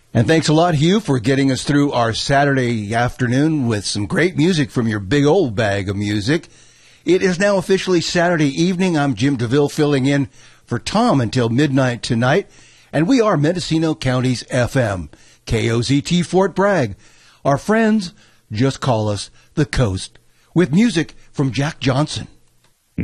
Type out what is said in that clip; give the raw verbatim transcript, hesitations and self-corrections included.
And thanks a lot, Hugh, for getting us through our Saturday afternoon with some great music from your big old bag of music. It is now officially Saturday evening. I'm Jim DeVille filling in for Tom until midnight tonight. And we are Mendocino County's F M, K O Z T Fort Bragg. Our friends just call us the Coast, with music from Jack Johnson.